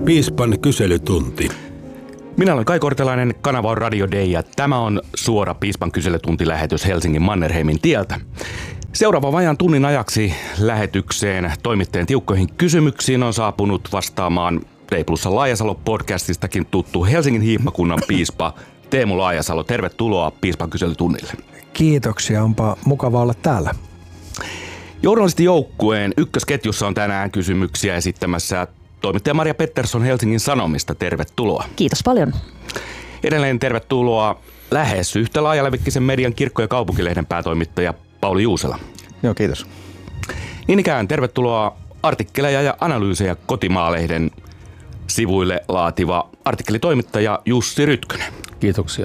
Piispan kyselytunti. Minä olen Kai Kortelainen, kanava on Radio Day ja tämä on suora Piispan kyselytuntilähetys Helsingin Mannerheimin tieltä. Seuraava vajaan tunnin ajaksi lähetykseen toimittajien tiukkoihin kysymyksiin on saapunut vastaamaan T-Plusan Laajasalo-podcastistakin tuttu Helsingin hiippakunnan piispa Teemu Laajasalo. Tervetuloa Piispan kyselytunnille. Kiitoksia, onpa mukava olla täällä. Journalistijoukkueen ykkösketjussa on tänään kysymyksiä esittämässä toimittaja Maria Pettersson Helsingin Sanomista. Tervetuloa. Kiitos paljon. Edelleen tervetuloa lähes yhtä laajalevikkisen median Kirkko- ja kaupunkilehden päätoimittaja Pauli Juusela. Joo, kiitos. Niin ikään tervetuloa artikkeleja ja analyysejä Kotimaa-lehden sivuille laativa artikkelitoimittaja Jussi Rytkönen. Kiitoksia.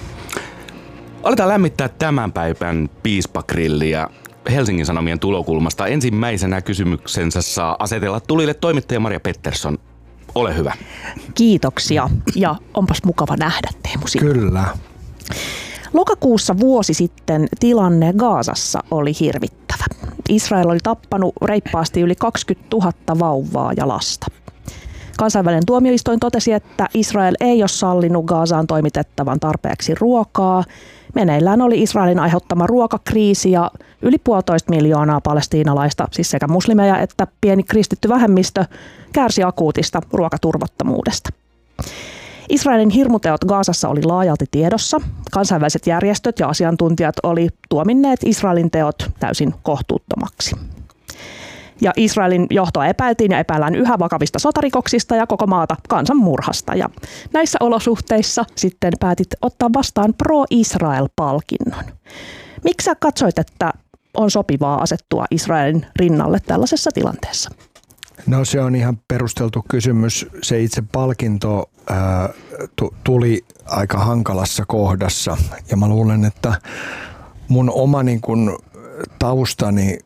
Aletaan lämmittää tämän päivän piispagrilliä Helsingin Sanomien tulokulmasta. Ensimmäisenä kysymyksensä saa asetella tulille toimittaja Maria Pettersson. Ole hyvä. Kiitoksia ja onpas mukava nähdä, Teemu. Kyllä. Lokakuussa vuosi sitten tilanne Gazassa oli hirvittävä. Israel oli tappanut reippaasti yli 20 000 vauvaa ja lasta. Kansainvälinen tuomioistuin totesi, että Israel ei ole sallinut Gazaan toimitettavan tarpeeksi ruokaa. Meneillään oli Israelin aiheuttama ruokakriisi ja yli 1,5 miljoonaa palestiinalaista, siis sekä muslimeja että pieni kristitty vähemmistö, kärsi akuutista ruokaturvattomuudesta. Israelin hirmuteot Gazassa oli laajalti tiedossa. Kansainväliset järjestöt ja asiantuntijat oli tuominneet Israelin teot täysin kohtuuttomaksi. Ja Israelin johtoa epäiltiin ja epäillään yhä vakavista sotarikoksista ja koko maata kansanmurhasta. Ja näissä olosuhteissa sitten päätit ottaa vastaan Pro-Israel-palkinnon. Miksi sä katsoit, että on sopivaa asettua Israelin rinnalle tällaisessa tilanteessa? No se on ihan perusteltu kysymys. Se itse palkinto tuli aika hankalassa kohdassa ja mä luulen, että mun oma niin kun taustani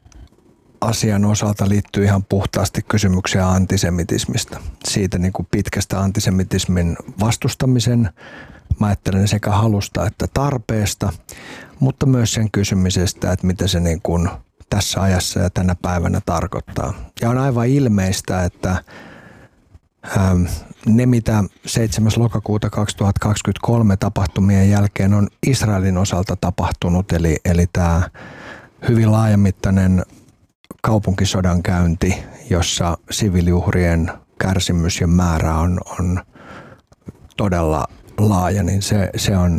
asian osalta liittyy ihan puhtaasti kysymykseen antisemitismistä. Siitä niin kuin pitkästä antisemitismin vastustamisen, mä ajattelen sekä halusta että tarpeesta, mutta myös sen kysymisestä, että mitä se niin kuin tässä ajassa ja tänä päivänä tarkoittaa. Ja on aivan ilmeistä, että ne mitä 7. lokakuuta 2023 tapahtumien jälkeen on Israelin osalta tapahtunut, eli tämä hyvin laajamittainen kaupunkisodan käynti, jossa siviiliuhrien kärsimys ja määrä on todella laaja, niin se on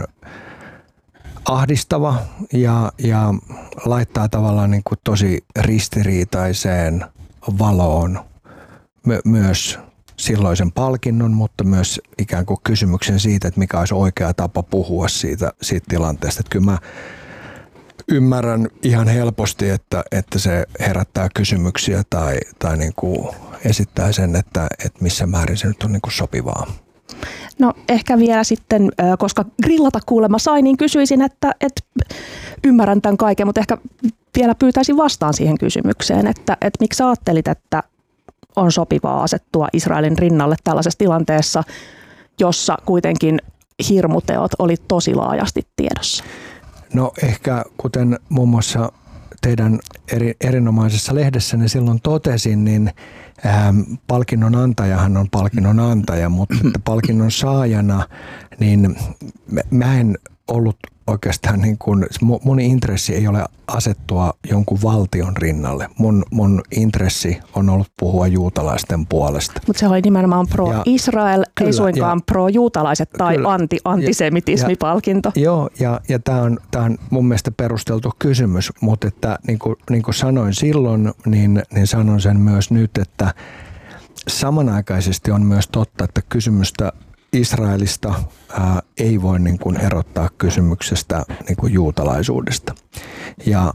ahdistava ja laittaa tavallaan niin kuin tosi ristiriitaiseen valoon myös silloisen palkinnon, mutta myös ikään kuin kysymyksen siitä, että mikä olisi oikea tapa puhua siitä tilanteesta. Että kyllä mä ymmärrän ihan helposti, että se herättää kysymyksiä tai niin kuin esittää sen, että missä määrin se nyt on niin kuin sopivaa. No ehkä vielä sitten, koska grillata kuulemma sai, niin kysyisin, että ymmärrän tämän kaiken, mutta ehkä vielä pyytäisin vastaan siihen kysymykseen, että miksi sä ajattelit, että on sopivaa asettua Israelin rinnalle tällaisessa tilanteessa, jossa kuitenkin hirmuteot oli tosi laajasti tiedossa? No ehkä kuten muun muassa teidän erinomaisessa lehdessänne silloin totesin, niin palkinnon antajahan on palkinnon antaja, mutta palkinnon saajana niin mä en ollut oikeastaan niin kuin, mun intressi ei ole asettua jonkun valtion rinnalle. Mun intressi on ollut puhua juutalaisten puolesta. Mutta se oli nimenomaan pro-Israel, ei suinkaan pro-juutalaiset tai antisemitismipalkinto. Joo, ja tämä on mun mielestä perusteltu kysymys, mutta että niin kuin sanoin silloin, niin sanon sen myös nyt, että samanaikaisesti on myös totta, että kysymystä Israelista ei voi niin kuin erottaa kysymyksestä niin kuin juutalaisuudesta. Ja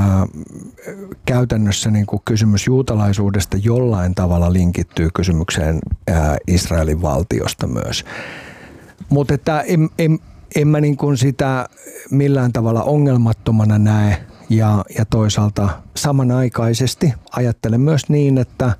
käytännössä niin kuin kysymys juutalaisuudesta jollain tavalla linkittyy kysymykseen Israelin valtiosta myös. Mutta että en mä niin kuin sitä millään tavalla ongelmattomana näe ja toisaalta samanaikaisesti ajattelen myös niin, että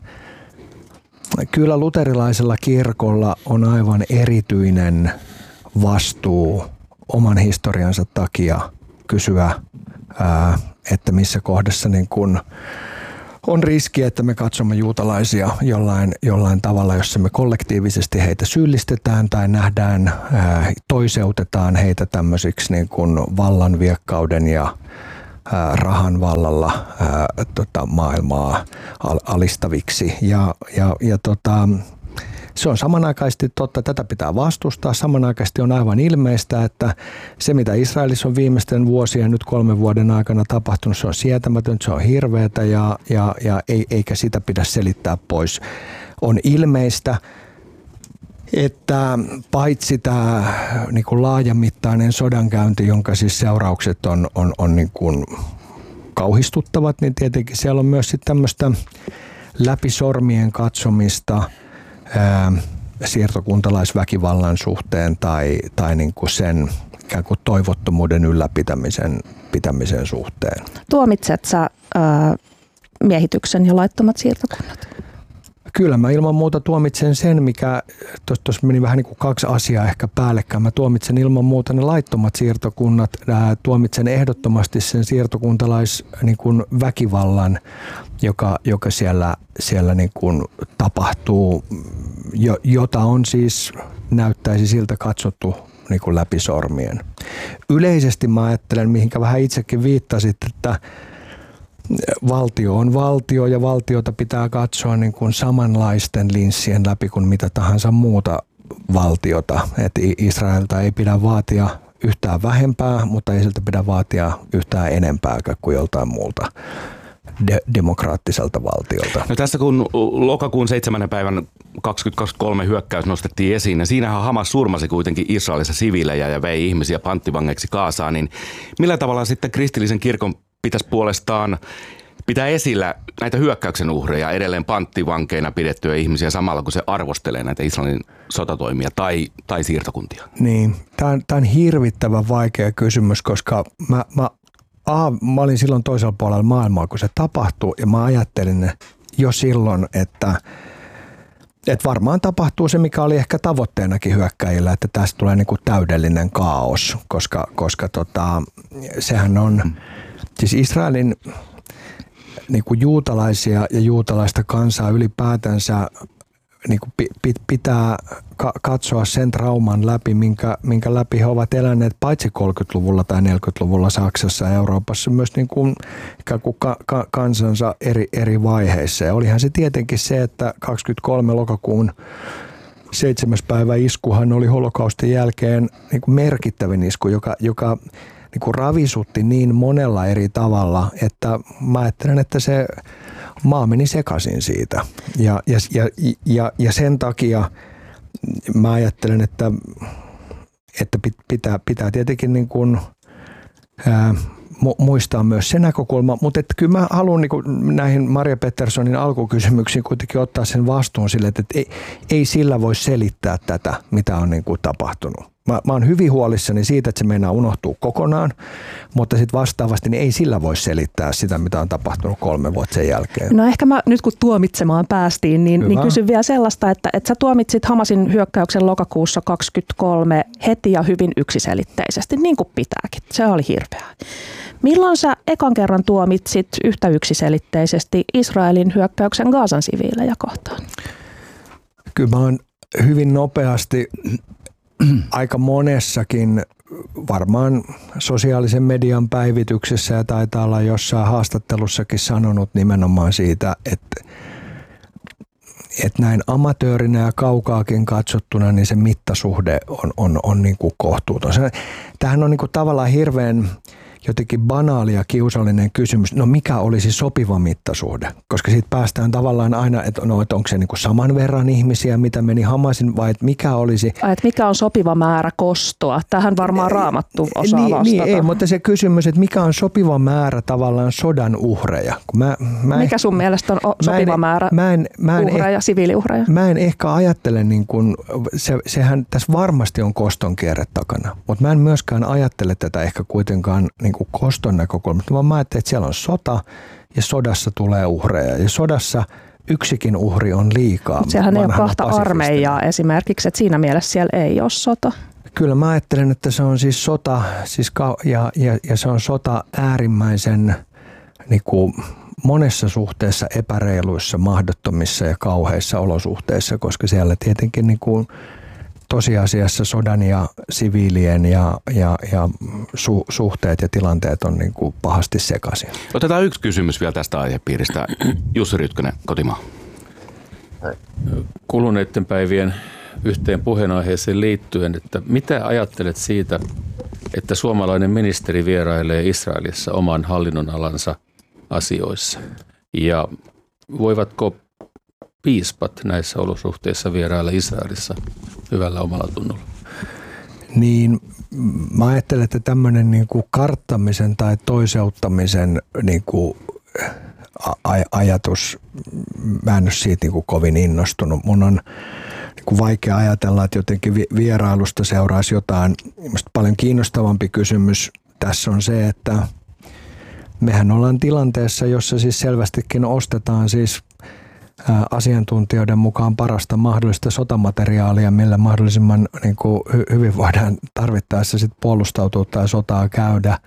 kyllä luterilaisella kirkolla on aivan erityinen vastuu oman historiansa takia kysyä, että missä kohdassa niin kun on riski, että me katsomme juutalaisia jollain tavalla, jossa me kollektiivisesti heitä syyllistetään tai nähdään, toiseutetaan heitä tämmöisiksi niin kuin vallanviekkauden ja rahan vallalla maailmaa alistaviksi. Se on samanaikaisesti totta, tätä pitää vastustaa. Samanaikaisesti on aivan ilmeistä, että se mitä Israelissa on viimeisten vuosien, nyt 3 vuoden aikana tapahtunut, se on sietämätöntä, se on hirveätä eikä sitä pidä selittää pois. On ilmeistä, että paitsi tämä niin kuin laajamittainen sodankäynti, jonka siis seuraukset on niin kuin kauhistuttavat, niin tietenkin siellä on myös sitten tämmöistä läpi sormien katsomista siirtokuntalaisväkivallan suhteen tai niin kuin sen ikään kuin toivottomuuden ylläpitämisen suhteen. Tuomitset sä miehityksen ja laittomat siirtokunnat? Kyllä mä ilman muuta tuomitsen sen, mikä tuossa meni vähän niin kuin 2 asiaa ehkä päällekkäin. Mä tuomitsen ilman muuta ne laittomat siirtokunnat, tuomitsen ehdottomasti sen niin kuin väkivallan, joka siellä niin kuin tapahtuu, jota on siis näyttäisi siltä katsottu niin kuin läpi sormien. Yleisesti mä ajattelen, mihinkä vähän itsekin viittasit, että valtio on valtio ja valtiota pitää katsoa niin kuin samanlaisten linssien läpi kuin mitä tahansa muuta valtiota. Et Israelta ei pidä vaatia yhtään vähempää, mutta ei siltä pidä vaatia yhtään enempää kuin joltain muulta demokraattiselta valtiolta. No tässä kun lokakuun 7. päivän 2023 hyökkäys nostettiin esiin, ja siinähän Hamas surmasi kuitenkin Israelissa siviilejä ja vei ihmisiä panttivangeiksi Gazaan, niin millä tavalla sitten kristillisen kirkon pitäisi puolestaan pitää esillä näitä hyökkäyksen uhreja, edelleen panttivankeina pidettyjä ihmisiä samalla kun se arvostelee näitä Israelin sotatoimia tai siirtokuntia? Niin, tämä on hirvittävän vaikea kysymys, koska mä olin silloin toisella puolella maailmaa, kun se tapahtui, ja mä ajattelin jo silloin, että varmaan tapahtuu se, mikä oli ehkä tavoitteenakin hyökkäjillä, että tästä tulee niinku täydellinen kaos, koska sehän on, siis Israelin niinku juutalaisia ja juutalaista kansaa ylipäätänsä niinku pitää katsoa sen trauman läpi, minkä läpi he ovat eläneet paitsi 30-luvulla tai 40-luvulla Saksassa ja Euroopassa myös niin kuin kansansa eri vaiheissa. Ja olihan se tietenkin se, että 23. lokakuun 7. päivä iskuhan oli holokaustin jälkeen niin kuin merkittävin isku, joka niin kuin ravisutti niin monella eri tavalla, että mä ajattelen, että se maa meni sekaisin siitä. Ja sen takia mä ajattelen, että pitää tietenkin niin kuin, muistaa myös se näkökulma, mutta että kyllä mä haluan niin kuin näihin Maria Petterssonin alkukysymyksiin kuitenkin ottaa sen vastuun sille, että ei sillä voi selittää tätä, mitä on niin kuin tapahtunut. Mä oon hyvin huolissani siitä, että se meinaa unohtuu kokonaan, mutta sitten vastaavasti niin ei sillä voi selittää sitä, mitä on tapahtunut 3 vuotta sen jälkeen. No ehkä mä nyt kun tuomitsemaan päästiin, niin kysyn vielä sellaista, että sä tuomitsit Hamasin hyökkäyksen lokakuussa 2023 heti ja hyvin yksiselitteisesti, niin kuin pitääkin. Se oli hirveää. Milloin sä ekan kerran tuomitsit yhtä yksiselitteisesti Israelin hyökkäyksen Gazan siviilejä kohtaan? Kyllä mä oon hyvin nopeasti aika monessakin, varmaan sosiaalisen median päivityksessä ja taitaa olla jossain haastattelussakin sanonut nimenomaan siitä, että näin amatöörinä ja kaukaakin katsottuna niin se mittasuhde on niin kuin kohtuuton. Tämähän on niin kuin tavallaan hirveän jotenkin banaali ja kiusallinen kysymys, no mikä olisi sopiva mittasuhde? Koska siitä päästään tavallaan aina, että onko se niin kuin saman verran ihmisiä, mitä meni Hamasin, vai että mikä olisi... Että mikä on sopiva määrä kostoa? Tähän varmaan Raamattu osaa vastata. Niin, ei, mutta se kysymys, että mikä on sopiva määrä tavallaan sodan uhreja? Mikä sun mielestä on sopiva määrä uhreja, siviiliuhreja? Mä en ehkä ajattele, niin kuin, sehän tässä varmasti on koston kierre takana, mutta mä en myöskään ajattele tätä ehkä kuitenkaan niin kuin koston näkökulmasta, vaan mä ajattelen, että siellä on sota ja sodassa tulee uhreja ja sodassa yksikin uhri on liikaa. Sehän ei ole 2 armeijaa esimerkiksi, että siinä mielessä siellä ei ole sota. Kyllä mä ajattelen, että se on siis sota ja se on sota äärimmäisen niin kuin monessa suhteessa epäreiluissa, mahdottomissa ja kauheissa olosuhteissa, koska siellä tietenkin niin kuin tosiasiassa sodan ja siviilien ja suhteet ja tilanteet on niin kuin pahasti sekaisin. Otetaan yksi kysymys vielä tästä aihepiiristä. Jussi Rytkönen, Kotimaa. Kuluneiden päivien yhteen puheenaiheeseen liittyen, että mitä ajattelet siitä, että suomalainen ministeri vierailee Israelissa oman hallinnonalansa asioissa? Ja voivatko piispat näissä olosuhteissa vierailla Israelissa hyvällä omalla tunnolla? Niin mä ajattelen, että tämmöinen niin kuin karttamisen tai toiseuttamisen niin kuin ajatus, mä en ole siitä niin kuin kovin innostunut. Mun on niin kuin vaikea ajatella, että jotenkin vierailusta seuraisi jotain. Paljon kiinnostavampi kysymys tässä on se, että mehän ollaan tilanteessa, jossa siis selvästikin ostetaan siis asiantuntijoiden mukaan parasta mahdollista sotamateriaalia, millä mahdollisimman niin kuin hyvin voidaan tarvittaessa sit puolustautua tai sotaa käydä.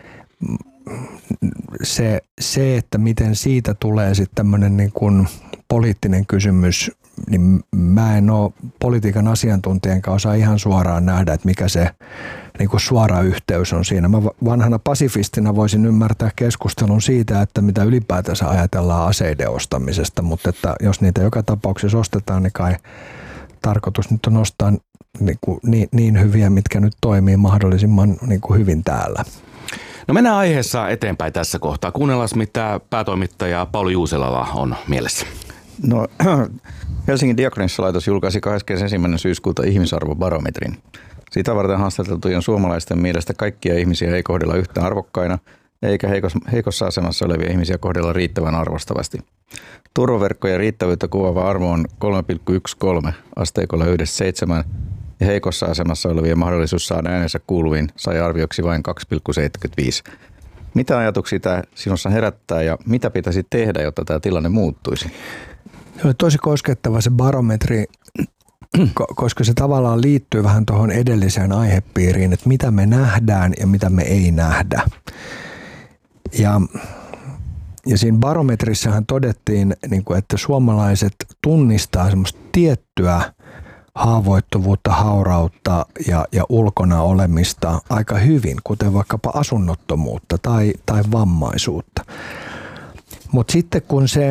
Se, että miten siitä tulee sitten tämmöinen niin kuin poliittinen kysymys, niin mä en ole politiikan asiantuntijan kanssa osaa ihan suoraan nähdä, että mikä se niin kuin suora yhteys on siinä. Mä vanhana pasifistina voisin ymmärtää keskustelun siitä, että mitä ylipäätänsä ajatellaan aseiden ostamisesta, mutta että jos niitä joka tapauksessa ostetaan, niin kai tarkoitus nyt on ostaa niin hyviä, mitkä nyt toimii mahdollisimman niin kuin hyvin täällä. No mennään aiheessa eteenpäin tässä kohtaa. Kuunnellaan, mitä päätoimittaja Pauli Juuselalla on mielessä. No, Helsingin Diakonissalaitos julkaisi 21. syyskuuta ihmisarvobarometrin. Sitä varten haastateltujen suomalaisten mielestä kaikkia ihmisiä ei kohdella yhtä arvokkaina, eikä heikossa asemassa olevia ihmisiä kohdella riittävän arvostavasti. Turvaverkkojen riittävyyttä kuvaava arvo on 3,13 asteikolla 1,7 ja heikossa asemassa olevien mahdollisuus saada äänensä kuuluviin sai arvioksi vain 2,75. Mitä ajatuksia tämä sinussa herättää ja mitä pitäisi tehdä, jotta tämä tilanne muuttuisi? Se oli tosi koskettava se barometri, koska se tavallaan liittyy vähän tuohon edelliseen aihepiiriin, että mitä me nähdään ja mitä me ei nähdä. Ja siinä barometrissahan todettiin, että suomalaiset tunnistaa semmoista tiettyä haavoittuvuutta, haurautta ja ulkona olemista aika hyvin, kuten vaikkapa asunnottomuutta tai vammaisuutta. Mutta sitten kun se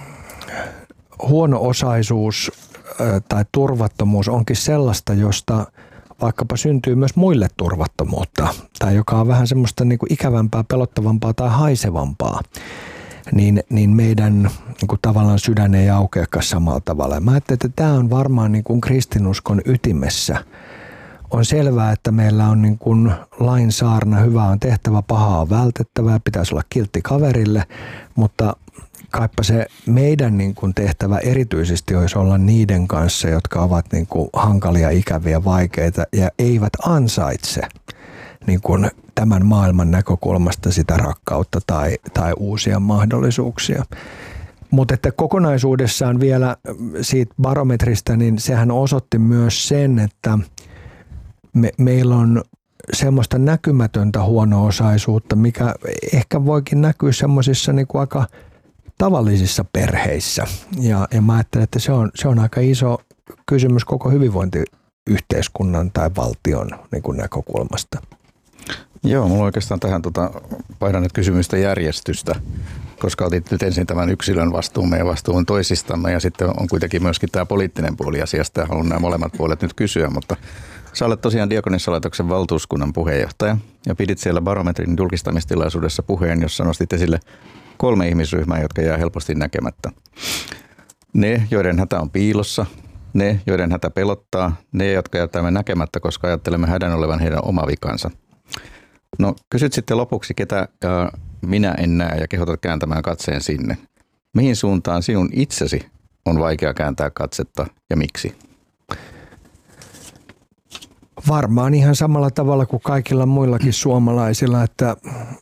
huono-osaisuus tai turvattomuus onkin sellaista, josta vaikkapa syntyy myös muille turvattomuutta, tai joka on vähän semmoista niin kuin ikävämpää, pelottavampaa tai haisevampaa, niin meidän niin kuin tavallaan sydän ei aukeakaan samalla tavalla. Mä ajattelin, että tämä on varmaan niin kuin kristinuskon ytimessä. On selvää, että meillä on niin kuin lain saarna, hyvä on tehtävä, pahaa on vältettävää, pitäisi olla kiltti kaverille, mutta kaipa se meidän niin kuin tehtävä erityisesti olisi olla niiden kanssa, jotka ovat niin kuin hankalia, ikäviä, vaikeita ja eivät ansaitse niin kuin tämän maailman näkökulmasta sitä rakkautta tai uusia mahdollisuuksia. Mutta että kokonaisuudessaan vielä siitä barometristä, niin sehän osoitti myös sen, että meillä on semmoista näkymätöntä huono-osaisuutta, mikä ehkä voikin näkyä semmoisissa niin kuin aika tavallisissa perheissä. Ja mä ajattelen, että se on aika iso kysymys koko hyvinvointiyhteiskunnan tai valtion niin kuin näkökulmasta. Joo, mulla oikeastaan tähän painan nyt kysymystä järjestystä, koska otit nyt ensin tämän yksilön vastuumme ja vastuun toisistamme ja sitten on kuitenkin myöskin tämä poliittinen puoli asiasta ja haluan nämä molemmat puolet nyt kysyä, mutta sä olet tosiaan Diakonissalaitoksen valtuuskunnan puheenjohtaja ja pidit siellä barometrin julkistamistilaisuudessa puheen, jossa nostit esille 3 ihmisryhmää, jotka jää helposti näkemättä. Ne, joiden hätä on piilossa, ne, joiden hätä pelottaa, ne, jotka jätämme näkemättä, koska ajattelemme hädän olevan heidän oma vikansa. No kysyt sitten lopuksi, ketä minä en näe ja kehotat kääntämään katseen sinne. Mihin suuntaan sinun itsesi on vaikea kääntää katsetta ja miksi? Varmaan ihan samalla tavalla kuin kaikilla muillakin suomalaisilla, että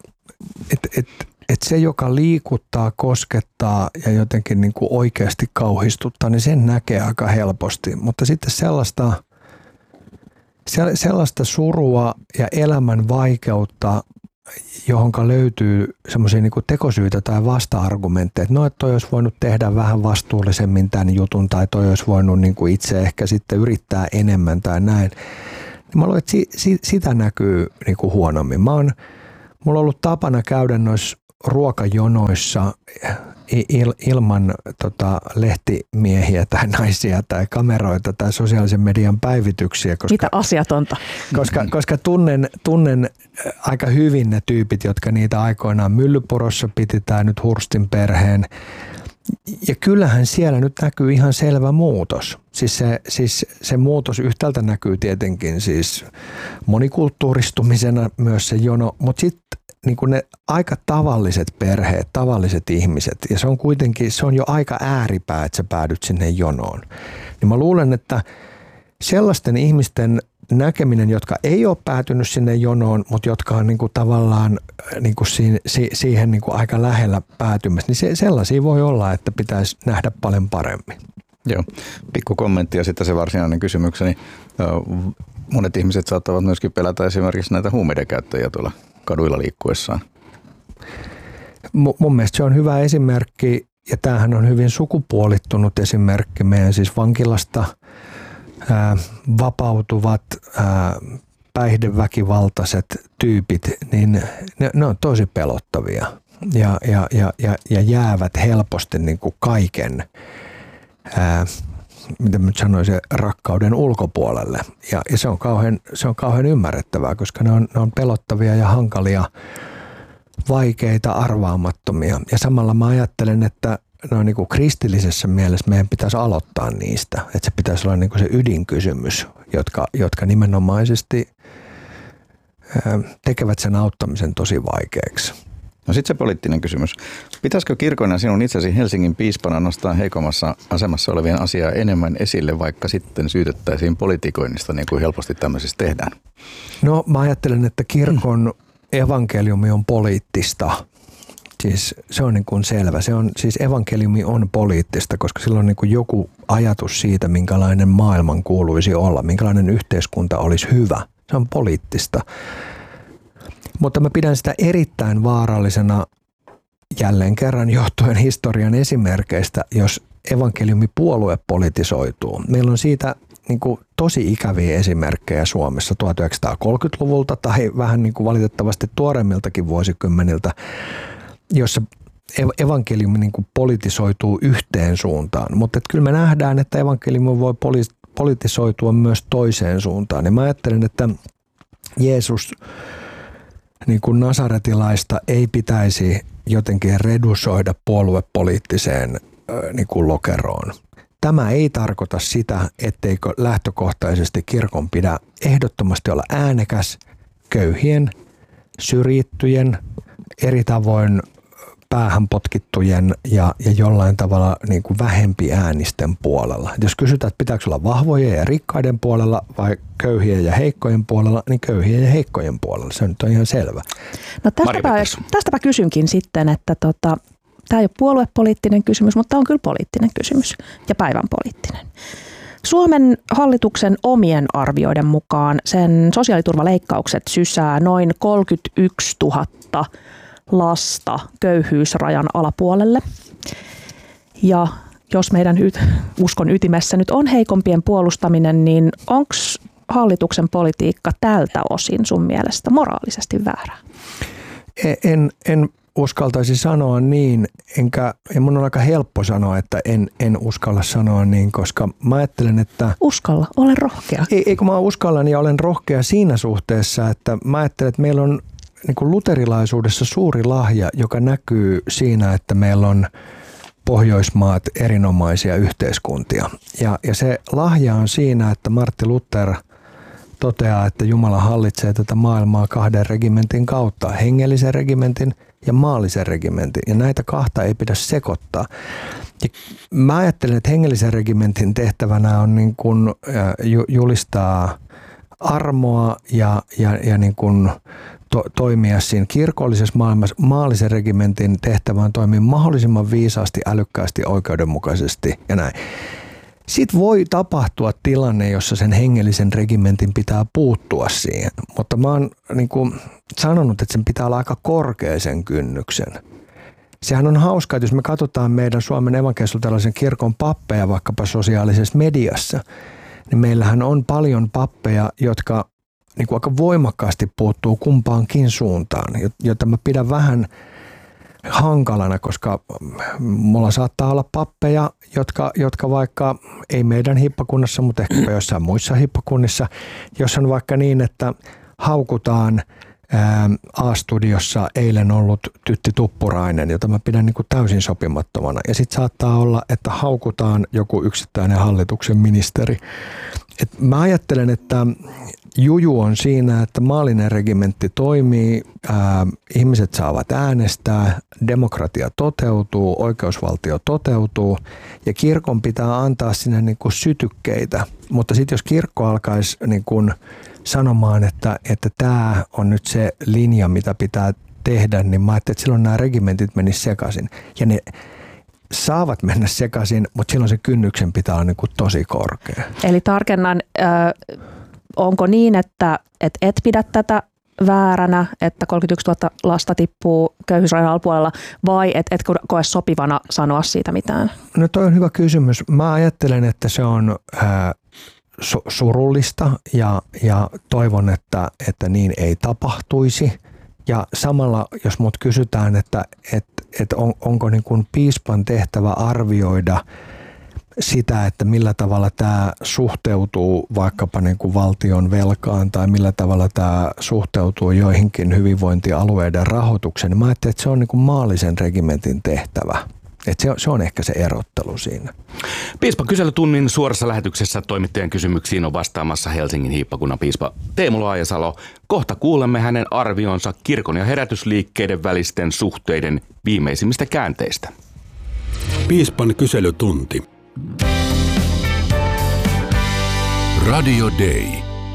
se, joka liikuttaa, koskettaa ja jotenkin niin kuin oikeasti kauhistuttaa, niin sen näkee aika helposti. Mutta sitten sellaista surua ja elämän vaikeutta johonka löytyy semmoisia niin kuin tekosyitä tai vasta-argumentteja, että no, että toi olisi voinut tehdä vähän vastuullisemmin tämän jutun tai toi olisi voinut niin kuin itse ehkä sitten yrittää enemmän tai näin. Mä luulen, että sitä näkyy niin kuin huonommin. Mulla on ollut tapana käydä noissa ruokajonoissa ilman lehtimiehiä tai naisia tai kameroita tai sosiaalisen median päivityksiä. Mitä asiatonta? Koska tunnen aika hyvin ne tyypit, jotka niitä aikoinaan Myllypurossa piti tai nyt Hurstin perheen. Ja kyllähän siellä nyt näkyy ihan selvä muutos. Siis se muutos yhtäältä näkyy tietenkin siis monikulttuuristumisena myös se jono, mutta sitten niin kuin ne aika tavalliset perheet, tavalliset ihmiset, ja se on jo aika ääripää, että sä päädyt sinne jonoon. Niin mä luulen, että sellaisten ihmisten näkeminen, jotka ei ole päätynyt sinne jonoon, mutta jotka on niin kuin tavallaan niin kuin siihen niin kuin aika lähellä päätymässä, niin sellaisia voi olla, että pitäisi nähdä paljon paremmin. Joo, pikku kommentti ja sitten se varsinainen kysymykseni. Monet ihmiset saattavat myöskin pelätä esimerkiksi näitä huumeiden käyttäjiä tuolla kaduilla liikkuessaan. Mun mielestä se on hyvä esimerkki, ja tämähän on hyvin sukupuolittunut esimerkki meidän siis vankilasta vapautuvat päihdeväkivaltaiset tyypit, niin ne on tosi pelottavia ja jäävät helposti niin kuin kaiken, mitä mä sanoisin, rakkauden ulkopuolelle. Ja se on kauhean ymmärrettävää, koska ne on pelottavia ja hankalia, vaikeita, arvaamattomia. Ja samalla mä ajattelen, että no niin kuin kristillisessä mielessä meidän pitäisi aloittaa niistä. Että se pitäisi olla niin kuin se ydinkysymys, jotka nimenomaisesti tekevät sen auttamisen tosi vaikeaksi. No sitten se poliittinen kysymys. Pitäisikö kirkon ja sinun itsesi Helsingin piispana nostaa heikommassa asemassa olevien asiaa enemmän esille, vaikka sitten syytettäisiin politikoinnista, niin kuin helposti tämmöisessä tehdään? No mä ajattelen, että kirkon evankeliumi on poliittista. Siis se on niin kuin selvä. Siis evankeliumi on poliittista, koska sillä on niin kuin joku ajatus siitä, minkälainen maailman kuuluisi olla, minkälainen yhteiskunta olisi hyvä. Se on poliittista. Mutta mä pidän sitä erittäin vaarallisena jälleen kerran johtuen historian esimerkkeistä, jos evankeliumipuolue politisoituu. Meillä on siitä niin kuin tosi ikäviä esimerkkejä Suomessa 1930-luvulta tai vähän niin kuin valitettavasti tuoreimmiltakin vuosikymmeniltä, jossa evankeliumi niin kuin politisoituu yhteen suuntaan. Mutta kyllä me nähdään, että evankeliumi voi politisoitua myös toiseen suuntaan. Ja mä ajattelen, että Jeesus niin kuin nasaretilaista ei pitäisi jotenkin redusoida puoluepoliittiseen niin kuin lokeroon. Tämä ei tarkoita sitä, etteikö lähtökohtaisesti kirkon pidä ehdottomasti olla äänekäs köyhien, syrjittyjen, eri tavoin päähän potkittujen ja jollain tavalla niin kuin vähempi äänisten puolella. Jos kysytään, että pitääkö olla vahvojen ja rikkaiden puolella vai köyhien ja heikkojen puolella, niin köyhien ja heikkojen puolella. Se nyt on ihan selvä. No tästäpä kysynkin sitten, että tämä ei ole puoluepoliittinen kysymys, mutta tämä on kyllä poliittinen kysymys ja päivän poliittinen. Suomen hallituksen omien arvioiden mukaan sen sosiaaliturvaleikkaukset sysää noin 31 000 lasta köyhyysrajan alapuolelle. Ja jos meidän uskon ytimessä nyt on heikompien puolustaminen, niin onko hallituksen politiikka tältä osin sun mielestä moraalisesti väärää? En uskaltaisi sanoa niin, ja mun on aika helppo sanoa, että en uskalla sanoa niin, koska mä ajattelen, että... Uskalla, olen rohkea. Kun mä uskallan ja olen rohkea siinä suhteessa, että mä ajattelen, että meillä on niin kuin luterilaisuudessa suuri lahja, joka näkyy siinä, että meillä on Pohjoismaat erinomaisia yhteiskuntia. Ja se lahja on siinä, että Martti Luther toteaa, että Jumala hallitsee tätä maailmaa 2 regimentin kautta, hengellisen regimentin ja maallisen regimentin. Ja näitä kahta ei pidä sekoittaa. Ja mä ajattelen, että hengellisen regimentin tehtävänä on niin kuin julistaa armoa ja niin kuin toimia siinä kirkollisessa maailmassa. Maallisen regimentin tehtävä on toimia mahdollisimman viisaasti, älykkäästi, oikeudenmukaisesti ja näin. Sitten voi tapahtua tilanne, jossa sen hengellisen regimentin pitää puuttua siihen, mutta mä oon niin kuin sanonut, että sen pitää olla aika korkea sen kynnyksen. Sehän on hauskaa, että jos me katsotaan meidän Suomen evankelisluterilaisen kirkon pappeja vaikkapa sosiaalisessa mediassa, niin meillähän on paljon pappeja, jotka niin kuin aika voimakkaasti puuttuu kumpaankin suuntaan, jota mä pidän vähän hankalana, koska mulla saattaa olla pappeja, jotka vaikka ei meidän hippakunnassa, mutta ehkä jossain muissa hippakunnissa, jos on vaikka niin, että haukutaan A-studiossa eilen ollut Tytti Tuppurainen, jota mä pidän niin kuin täysin sopimattomana. Ja sitten saattaa olla, että haukutaan joku yksittäinen hallituksen ministeri. Et mä ajattelen, että juju on siinä, että maallinen regimentti toimii, ihmiset saavat äänestää, demokratia toteutuu, oikeusvaltio toteutuu ja kirkon pitää antaa sinne niin kuin sytykkeitä. Mutta sitten jos kirkko alkaisi niin kuin sanomaan, että tämä on nyt se linja, mitä pitää tehdä, niin mä ajattelin, että silloin nämä regimentit menisivät sekaisin. Ja ne saavat mennä sekaisin, mutta silloin se kynnyksen pitää olla niin kuin tosi korkea. Eli tarkennan, onko niin, että et pidä tätä vääränä, että 31 000 lasta tippuu köyhyysrajan alapuolella, vai et koe sopivana sanoa siitä mitään? No toi on hyvä kysymys. Mä ajattelen, että se on surullista ja toivon, että niin ei tapahtuisi. Ja samalla, jos mut kysytään, että onko niin kuin piispan tehtävä arvioida sitä, että millä tavalla tämä suhteutuu vaikkapa niin kuin valtion velkaan tai millä tavalla tämä suhteutuu joihinkin hyvinvointialueiden rahoitukseen, mä ajattelin, että se on niin kuin maallisen regimentin tehtävä. Että se on ehkä se erottelu siinä. Piispan kyselytunnin suorassa lähetyksessä toimittajan kysymyksiin on vastaamassa Helsingin hiippakunnan piispa Teemu Laajasalo. Kohta kuulemme hänen arvionsa kirkon ja herätysliikkeiden välisten suhteiden viimeisimmistä käänteistä. Piispan kyselytunti. Radio Day.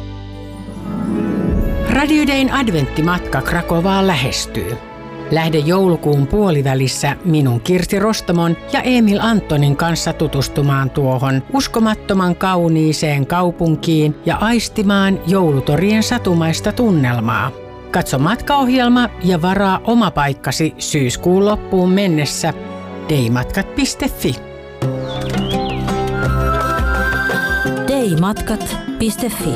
Radio Dayn adventtimatka Krakovaan lähestyy. Lähde joulukuun puolivälissä minun Kirsti Rostomon ja Emil Antonin kanssa tutustumaan tuohon uskomattoman kauniiseen kaupunkiin ja aistimaan joulutorien satumaista tunnelmaa. Katso matkaohjelma ja varaa oma paikkasi syyskuun loppuun mennessä daymatkat.fi. daymatkat.fi.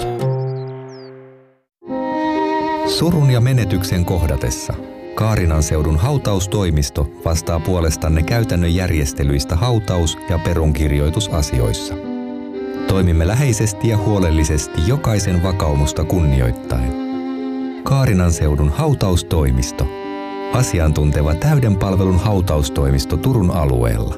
Surun ja menetyksen kohdatessa Kaarinan seudun hautaustoimisto vastaa puolestanne käytännön järjestelyistä hautaus- ja perunkirjoitusasioissa. Toimimme läheisesti ja huolellisesti jokaisen vakaumusta kunnioittaen. Kaarinan seudun hautaustoimisto. Asiantunteva täyden palvelun hautaustoimisto Turun alueella.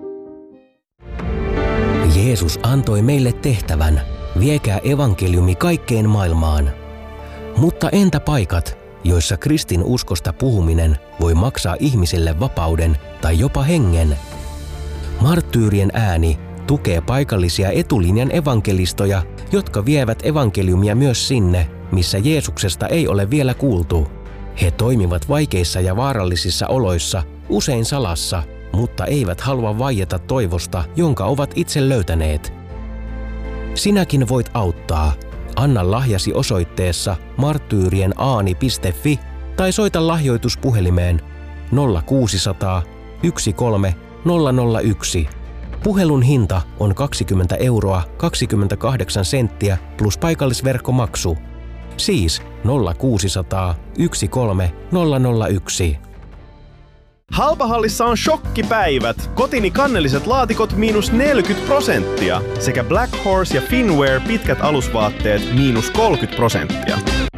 Jeesus antoi meille tehtävän, viekää evankeliumi kaikkeen maailmaan. Mutta entä paikat, joissa kristin uskosta puhuminen voi maksaa ihmisille vapauden tai jopa hengen? Marttyyrien ääni tukee paikallisia etulinjan evankelistoja, jotka vievät evankeliumia myös sinne, missä Jeesuksesta ei ole vielä kuultu. He toimivat vaikeissa ja vaarallisissa oloissa, usein salassa, mutta eivät halua vaieta toivosta, jonka ovat itse löytäneet. Sinäkin voit auttaa. Anna lahjasi osoitteessa marttyyrienAani.fi tai soita lahjoituspuhelimeen 0600 13 001. Puhelun hinta on 20 € 28 senttiä plus paikallisverkkomaksu. Siis 0600 13 001. Halpahallissa on shokkipäivät. Kotini kannelliset laatikot -40% sekä Black Horse ja Finwear pitkät alusvaatteet -30%.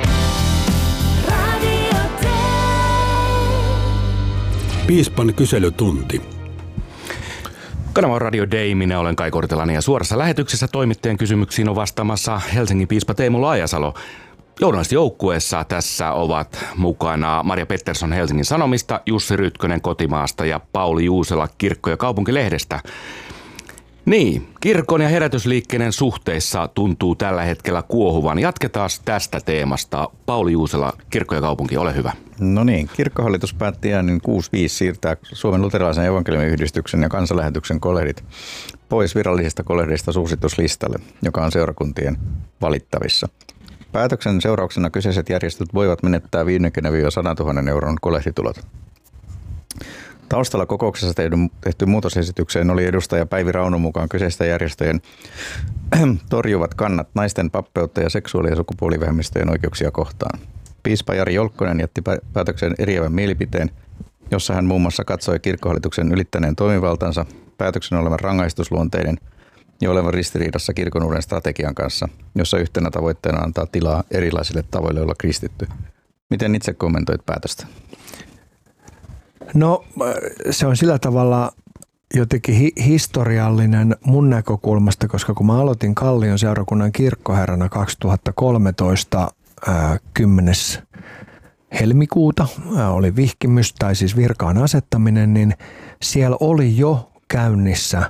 Piispan kyselytunti. Kanava Radio Day, minä olen Kai Kortelainen ja suorassa lähetyksessä toimittajan kysymyksiin on vastaamassa Helsingin piispa Teemu Laajasalo. Journalistijoukkueessa tässä ovat mukana Maria Pettersson Helsingin Sanomista, Jussi Rytkönen Kotimaasta ja Pauli Juusela Kirkko- ja kaupunkilehdestä. Niin, kirkon ja herätysliikkeiden suhteissa tuntuu tällä hetkellä kuohuvan. Jatketaan tästä teemasta. Pauli Juusela, Kirkko ja kaupunki, ole hyvä. No niin, kirkkohallitus päätti äänin 6-5 siirtää Suomen luterilaisen evankeliumiyhdistyksen ja kansanlähetyksen kolehdit pois virallisista kolehdista suosituslistalle, joka on seurakuntien valittavissa. Päätöksen seurauksena kyseiset järjestöt voivat menettää 50-100 000 euron kolehditulot. Taustalla kokouksessa tehty muutosesitykseen oli edustaja Päivi Raunon mukaan kyseistä järjestöjen torjuvat kannat naisten pappeutta ja seksuaali- ja sukupuolivähemmistöjen oikeuksia kohtaan. Piispa Jari Jolkkonen jätti päätöksen eriävän mielipiteen, jossa hän muun muassa katsoi kirkkohallituksen ylittäneen toimivaltansa, päätöksen olevan rangaistusluonteinen ja olevan ristiriidassa kirkon uuden strategian kanssa, jossa yhtenä tavoitteena antaa tilaa erilaisille tavoille olla kristitty. Miten itse kommentoit päätöstä? No se on sillä tavalla jotenkin historiallinen mun näkökulmasta, koska kun mä aloitin Kallion seurakunnan kirkkoherrana 2013 10. helmikuuta, oli vihkimys tai siis virkaan asettaminen, niin siellä oli jo käynnissä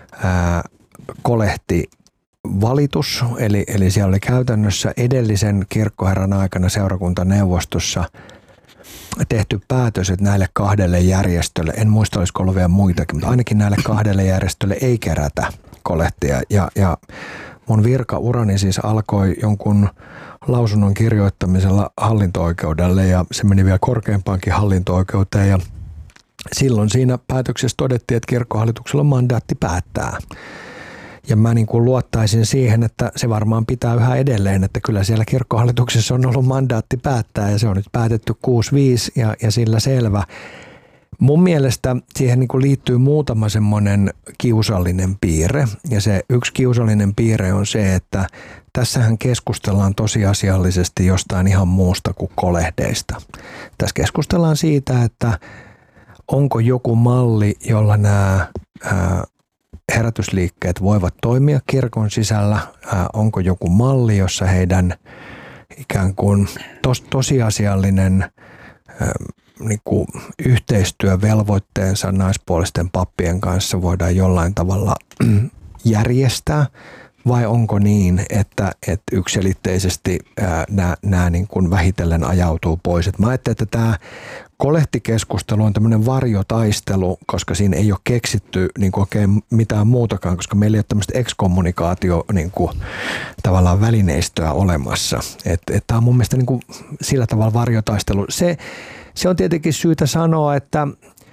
kolehtivalitus, eli siellä oli käytännössä edellisen kirkkoherran aikana seurakuntaneuvostossa tehty päätös, että näille 2 järjestölle, en muista olisiko ollut vielä muitakin, mutta ainakin näille 2 järjestölle ei kerätä kolehtia. Ja mun virkaurani siis alkoi jonkun lausunnon kirjoittamisella hallinto-oikeudelle ja se meni vielä korkeampaankin hallinto-oikeuteen ja silloin siinä päätöksessä todettiin, että kirkkohallituksella on mandaatti päättää. Ja mä niin kuin luottaisin siihen, että se varmaan pitää yhä edelleen, että kyllä siellä kirkkohallituksessa on ollut mandaatti päättää ja se on nyt päätetty 6-5 ja sillä selvä. Mun mielestä siihen niin kuin liittyy muutama semmoinen kiusallinen piirre ja se yksi kiusallinen piirre on se, että tässähän keskustellaan tosiasiallisesti jostain ihan muusta kuin kolehdeista. Tässä keskustellaan siitä, että onko joku malli, jolla nämä herätysliikkeet voivat toimia kirkon sisällä, onko joku malli, jossa heidän ikään kuin tosiasiallinen niin kuin yhteistyövelvoitteensa naispuolisten pappien kanssa voidaan jollain tavalla järjestää, vai onko niin, että yksiselitteisesti nämä niin kuin vähitellen ajautuu pois. Et mä ajattelin, että tämä kolehtikeskustelu on tämmöinen varjotaistelu, koska siinä ei ole keksitty niin kuin oikein mitään muutakaan, koska meillä ei ole tämmöistä ekskommunikaatio niin kuin tavallaan välineistöä olemassa. Tämä on mun mielestä niin kuin sillä tavalla varjotaistelu. Se on tietenkin syytä sanoa, että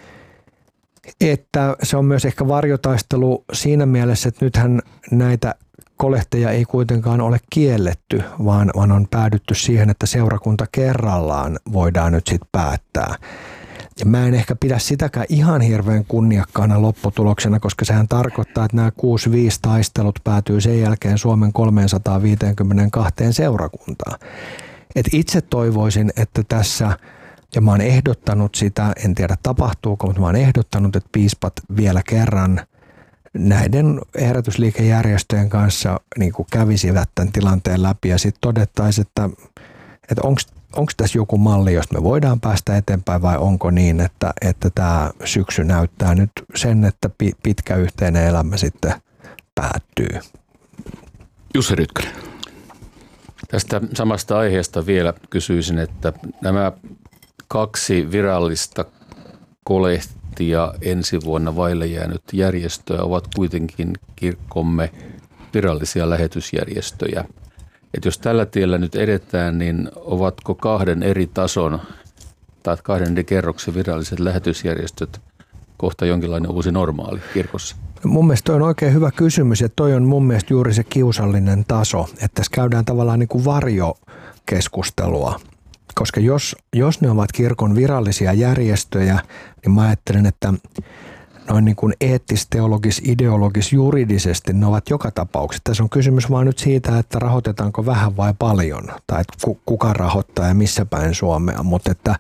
se on myös ehkä varjotaistelu siinä mielessä, että nythän näitä kolehteja ei kuitenkaan ole kielletty, vaan on päädytty siihen, että seurakunta kerrallaan voidaan nyt sitten päättää. Ja mä en ehkä pidä sitäkään ihan hirveän kunniakkaana lopputuloksena, koska sehän tarkoittaa, että nämä 6-5 taistelut päätyy sen jälkeen Suomen 352 seurakuntaan. Et itse toivoisin, että tässä, ja mä oon ehdottanut sitä, en tiedä tapahtuuko, mutta mä oon ehdottanut, että piispat vielä kerran näiden herätysliikejärjestöjen kanssa niin kuin kävisivät tämän tilanteen läpi ja sitten todettaisiin, että onko tässä joku malli, josta me voidaan päästä eteenpäin vai onko niin, että tämä syksy näyttää nyt sen, että pitkä yhteinen elämä sitten päättyy. Jussi Rytkönen. Tästä samasta aiheesta vielä kysyisin, että nämä 2 virallista kolehtia ensi vuonna vaille jäänyt järjestöä ovat kuitenkin kirkkomme virallisia lähetysjärjestöjä. Et jos tällä tiellä nyt edetään, niin ovatko 2 eri tason tai 2 eri kerroksen viralliset lähetysjärjestöt kohta jonkinlainen uusi normaali kirkossa? Mun mielestä toi on oikein hyvä kysymys ja toi on mun mielestä juuri se kiusallinen taso, että tässä käydään tavallaan niin kuin varjokeskustelua. Koska jos ne ovat kirkon virallisia järjestöjä, niin mä ajattelen, että noin niin kuin eettis-, ideologis, juridisesti ne ovat joka tapauksessa. Tässä on kysymys vaan nyt siitä, että rahoitetaanko vähän vai paljon, tai että kuka rahoittaa ja missä päin Suomea. Mutta että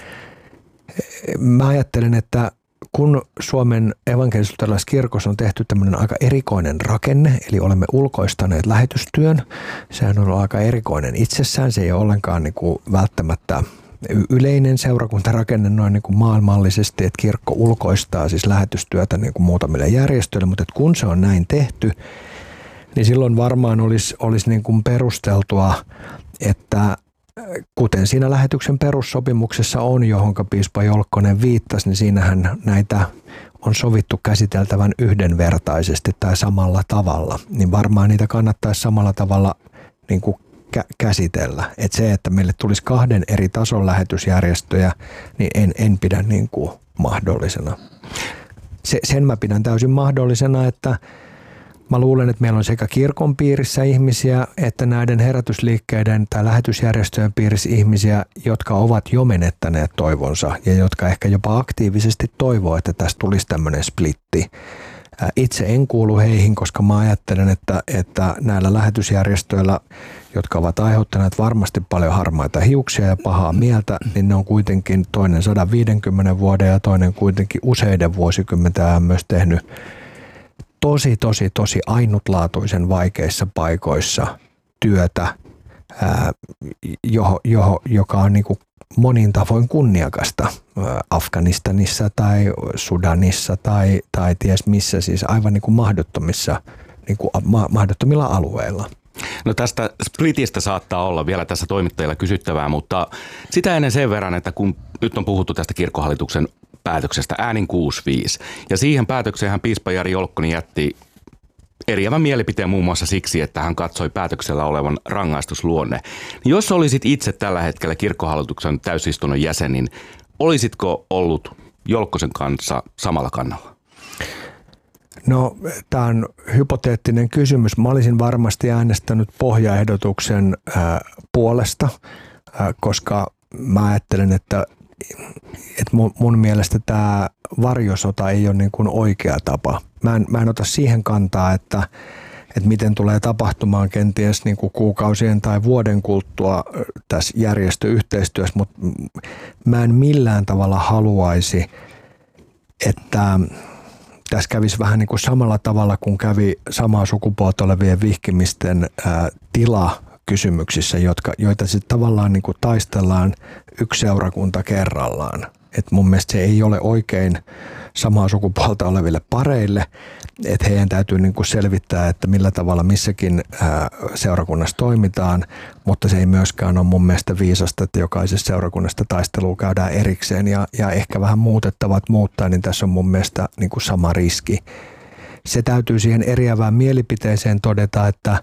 mä ajattelen, että kun Suomen evankelis-luterilaisessa kirkossa on tehty tämmöinen aika erikoinen rakenne, eli olemme ulkoistaneet lähetystyön, sehän on aika erikoinen itsessään, se ei ole ollenkaan niin kuin välttämättä yleinen seurakuntarakenne noin niin kuin maailmallisesti, että kirkko ulkoistaa siis lähetystyötä niin kuin muutamille järjestöille, mutta että kun se on näin tehty, niin silloin varmaan olisi niin kuin perusteltua, että kuten siinä lähetyksen perussopimuksessa on, johonka piispa Jolkkonen viittasi, niin siinähän näitä on sovittu käsiteltävän yhdenvertaisesti tai samalla tavalla, niin varmaan niitä kannattaisi samalla tavalla niin kuin käsitellä. Että se, että meille tulisi 2 eri tason lähetysjärjestöjä, niin en pidä niin kuin mahdollisena. Sen mä pidän täysin mahdollisena, että mä luulen, että meillä on sekä kirkon piirissä ihmisiä, että näiden herätysliikkeiden tai lähetysjärjestöjen piirissä ihmisiä, jotka ovat jo menettäneet toivonsa ja jotka ehkä jopa aktiivisesti toivoo, että tästä tulisi tämmöinen splitti. Itse en kuulu heihin, koska mä ajattelen, että näillä lähetysjärjestöillä, jotka ovat aiheuttaneet varmasti paljon harmaita hiuksia ja pahaa mieltä, niin ne on kuitenkin toinen 150 vuoden ja toinen kuitenkin useiden vuosikymmenten myös tehnyt tosi ainutlaatuisen vaikeissa paikoissa työtä, joka on niin kuin monin tavoin kunniakasta Afganistanissa tai Sudanissa tai ties missä, siis aivan niin kuin mahdottomilla alueilla. No tästä splitistä saattaa olla vielä tässä toimittajilla kysyttävää, mutta sitä ennen sen verran, että kun nyt on puhuttu tästä kirkkohallituksen päätöksestä äänin 6-5, ja siihen päätökseenhän piispa Jari Jolkkonen jätti eriävän mielipiteen muun muassa siksi, että hän katsoi päätöksellä olevan rangaistusluonne. Niin jos olisit itse tällä hetkellä kirkkohallituksen täysistunnon jäsen, niin olisitko ollut Jolkkosen kanssa samalla kannalla? No, tämä on hypoteettinen kysymys. Mä olisin varmasti äänestänyt pohjaehdotuksen puolesta, koska mä ajattelen, että mun mielestä tämä varjosota ei ole niin kuin oikea tapa. Mä en ota siihen kantaa, että miten tulee tapahtumaan kenties niin kuin kuukausien tai vuoden kuluttua tässä järjestöyhteistyössä, mutta mä en millään tavalla haluaisi, että tässä kävisi vähän niin kuin samalla tavalla, kun kävi samaa sukupuolta olevien vihkimisten tilakysymyksissä, joita sitten tavallaan niin kuin taistellaan yksi seurakunta kerrallaan. Et mun mielestä se ei ole oikein samaa sukupuolta oleville pareille, että heidän täytyy niin kuin selvittää, että millä tavalla missäkin seurakunnassa toimitaan, mutta se ei myöskään ole mun mielestä viisasta, että jokaisessa seurakunnasta taistelua käydään erikseen ja ehkä vähän muutettavat muuttaa, niin tässä on mun mielestä niin kuin sama riski. Se täytyy siihen eriävään mielipiteeseen todeta, että